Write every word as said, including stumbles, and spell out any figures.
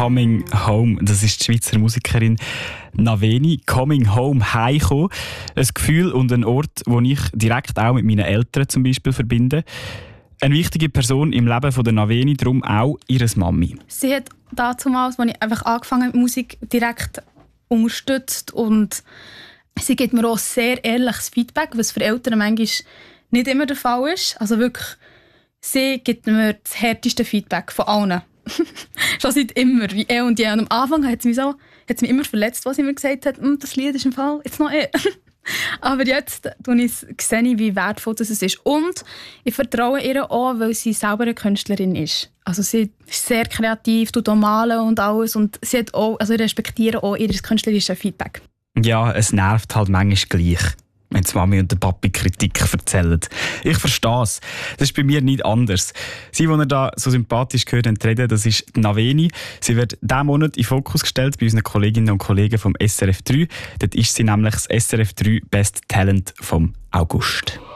Coming Home. Das ist die Schweizer Musikerin Naveni. Coming Home, heimkommen. Ein Gefühl und ein Ort, den ich direkt auch mit meinen Eltern zum Beispiel verbinde. Eine wichtige Person im Leben von der Naveni, darum auch ihre Mami. Sie hat damals, als ich einfach angefangen habe mit Musik, direkt unterstützt und sie gibt mir auch sehr ehrliches Feedback, was für Eltern manchmal nicht immer der Fall ist. Also wirklich, sie gibt mir das härteste Feedback von allen. Schon seit immer, wie eh und je. Und am Anfang hat sie mich, so, hat sie mich immer verletzt, was sie mir gesagt hat, das Lied ist im Fall jetzt noch eh. Aber jetzt sehe ich, wie wertvoll das ist. Und ich vertraue ihr auch, weil sie selber eine Künstlerin ist. Also sie ist sehr kreativ, tut auch malen und alles. Und sie hat auch, also ich respektiere auch ihr künstlerisches Feedback. Ja, es nervt halt manchmal gleich, wenn die Mami und der Papi Kritik erzählen. Ich verstehe es. Das ist bei mir nicht anders. Sie, die ihr da so sympathisch gehört haben, reden, das ist die Naveni. Sie wird diesen Monat in Fokus gestellt bei unseren Kolleginnen und Kollegen vom S R F drei. Dort ist sie nämlich das S R F drei Best Talent vom August.